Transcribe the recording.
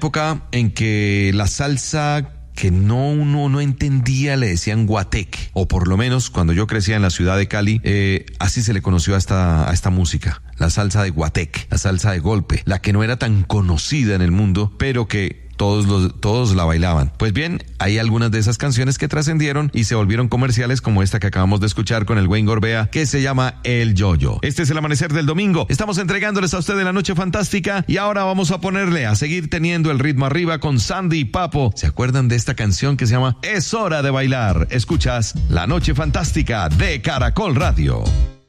Época en que la salsa que uno no entendía le decían guateque, o por lo menos cuando yo crecía en la ciudad de Cali, así se le conoció a esta música, la salsa de guateque, la salsa de golpe, la que no era tan conocida en el mundo, pero que todos la bailaban. Pues bien, hay algunas de esas canciones que trascendieron y se volvieron comerciales, como esta que acabamos de escuchar con el Wayne Gorbea, que se llama El Yo-Yo. Este es el amanecer del domingo. Estamos entregándoles a ustedes la noche fantástica y ahora vamos a ponerle a seguir teniendo el ritmo arriba con Sandy y Papo. ¿Se acuerdan de esta canción que se llama Es hora de bailar? Escuchas La Noche Fantástica de Caracol Radio.